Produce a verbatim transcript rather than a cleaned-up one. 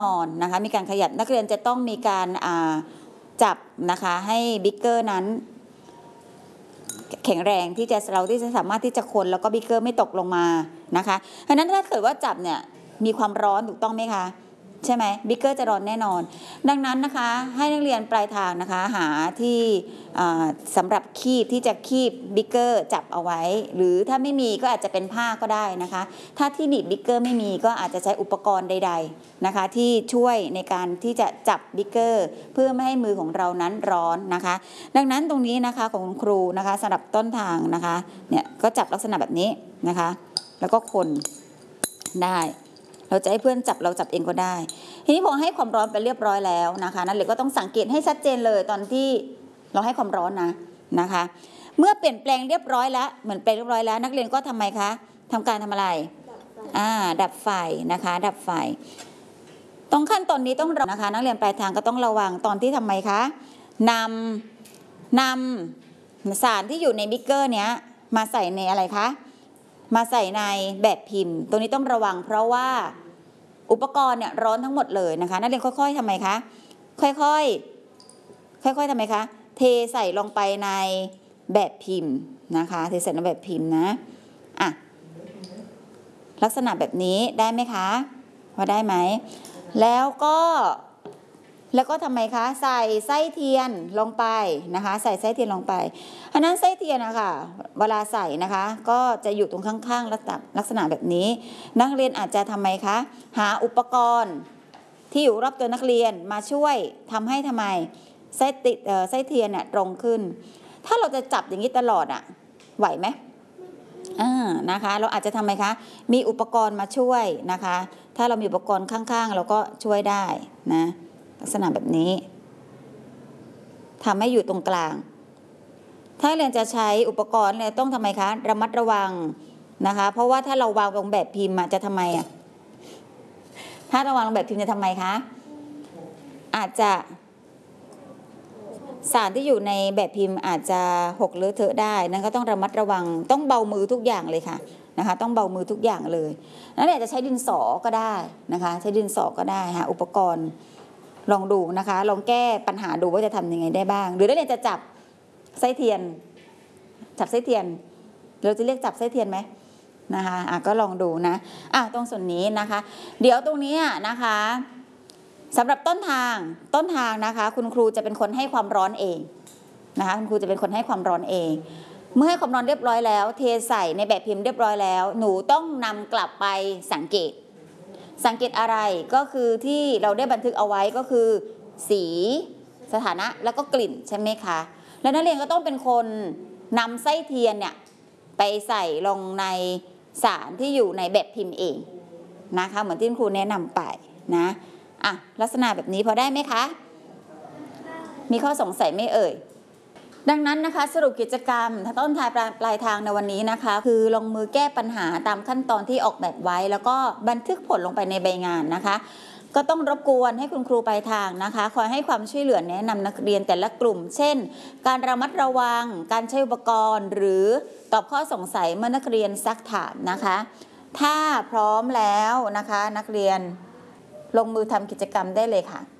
นอนนะคะมีการขยับนักเรียนจะต้องมีการจับนะคะให้บิ๊กเกอร์นั้นแข็งแรงที่จะเราที่จะสามารถที่จะคนแล้วก็บิ๊กเกอร์ไม่ตกลงมานะคะเพราะนั้นถ้าเกิดว่าจับเนี่ยมีความร้อนถูกต้องไหมคะใช่ไหมบิ๊กเกอร์จะร้อนแน่นอนดังนั้นนะคะให้นักเรียนปลายทางนะคะหาที่สำหรับคีบที่จะคีบบิ๊กเกอร์จับเอาไว้หรือถ้าไม่มีก็อาจจะเป็นผ้าก็ได้นะคะถ้าที่หนีบบิ๊กเกอร์ไม่มีก็อาจจะใช้อุปกรณ์ใดๆนะคะที่ช่วยในการที่จะจับบิ๊กเกอร์เพื่อไม่ให้มือของเรานั้นร้อนนะคะดังนั้นตรงนี้นะคะของคุณครูนะคะสำหรับต้นทางนะคะเนี่ยก็จับลักษณะแบบนี้นะคะแล้วก็คนได้เราจะให้เพื่อนจับเราจับเองก็ได้ทีนี้พอให้ความร้อนไปเรียบร้อยแล้วนะคะนักเรียนก็ต้องสังเกตให้ชัดเจนเลยตอนที่เราให้ความร้อนนะนะคะเมื่อเปลี่ยนแปลงเรียบร้อยแล้วเหมือนแปลงเรียบร้อยแล้วนักเรียนก็ทำไมคะทำการทำอะไรอ่าดับไฟนะคะดับไฟตรงขั้นตอนนี้ต้องนะคะนักเรียนปลายทางก็ต้องระวังตอนที่ทำไมคะนำนำสารที่อยู่ในบิ๊กเกอร์เนี้ยมาใส่ในอะไรคะมาใส่ในแบบพิมพ์ตัวนี้ต้องระวังเพราะว่าอุปกรณ์เนี่ยร้อนทั้งหมดเลยนะคะนักเรียนค่อยๆทำไมคะค่อยๆค่อยๆทำไมคะเทใส่ลงไปในแบบพิมพ์นะคะเทใส่ในแบบพิมพ์นะอ่ะลักษณะแบบนี้ได้ไหมคะว่าได้ไหมแล้วก็แล้วก็ทำไมคะใส่ไส้เทียนลงไปนะคะใส่ไส้เทียนลงไปอันนั้นไส้เทียนนะคะเวลาใส่นะคะก็จะอยู่ตรงข้างๆลักษณะแบบนี้นักเรียนอาจจะทำไมคะหาอุปกรณ์ที่อยู่รอบตัวนักเรียนมาช่วยทำให้ทำไมไส้ติดไส้เทียนเนี่ยตรงขึ้นถ้าเราจะจับอย่างนี้ตลอดอ่ะไหวไหมอ่านะคะเราอาจจะทำไมคะมีอุปกรณ์มาช่วยนะคะถ้าเรามีอุปกรณ์ข้างๆเราก็ช่วยได้นะลักษณะแบบนี้ทำให้อยู่ตรงกลางถ้าเรียนจะใช้อุปกรณ์เนี่ยต้องทำไมคะระมัดระวังนะคะเพราะว่าถ้าเราวางลงแบบพิมพ์จะทำไมอ่ะถ้าเราวางลงแบบพิมพ์จะทำไมคะอาจจะสารที่อยู่ในแบบพิมพ์อาจจะหกเลอะเทอะได้นั่นก็ต้องระมัดระวังต้องเบามือทุกอย่างเลยค่ะนะคะต้องเบามือทุกอย่างเลยนั่นอาจจะใช้ดินสอก็ได้นะคะใช้ดินสอก็ได้หาอุปกรณ์ลองดูนะคะลองแก้ปัญหาดูว่าจะทำยังไงได้บ้างหรือนักเรียนจะจับไส้เทียนจับไส้เทียนเราจะเรียกจับไส้เทียนไหมนะคะอ่ะก็ลองดูนะอ่ะตรงส่วนนี้นะคะเดี๋ยวตรงนี้นะคะสำหรับต้นทางต้นทางนะคะคุณครูจะเป็นคนให้ความร้อนเองนะคะคุณครูจะเป็นคนให้ความร้อนเองเมื่อให้ความร้อนเรียบร้อยแล้วเทใส่ในแบบพิมพ์เรียบร้อยแล้วหนูต้องนำกลับไปสังเกตสังเกตอะไรก็คือที่เราได้บันทึกเอาไว้ก็คือสีสถานะแล้วก็กลิ่นใช่ไหมคะแล้วนักเรียนก็ต้องเป็นคนนำไส้เทียนเนี่ยไปใส่ลงในสารที่อยู่ในแบบพิมพ์เองนะคะเหมือนที่ครูแนะนำไปนะอ่ะลักษณะแบบนี้พอได้ไหมคะมีข้อสงสัยไม่เอ่ยดังนั้นนะคะสรุปกิจกรรมต้นทางปลายทางในวันนี้นะคะคือลงมือแก้ปัญหาตามขั้นตอนที่ออกแบบไว้แล้วก็บันทึกผลลงไปในใบงานนะคะก็ต้องรบกวนให้คุณครูปลายทางนะคะคอยให้ความช่วยเหลือแนะนำนักเรียนแต่ละกลุ่มเช่นการระมัดระวังการใช้อุปกรณ์หรือตอบข้อสงสัยเมื่อนักเรียนซักถามนะคะถ้าพร้อมแล้วนะคะนักเรียนลงมือทำกิจกรรมได้เลยค่ะ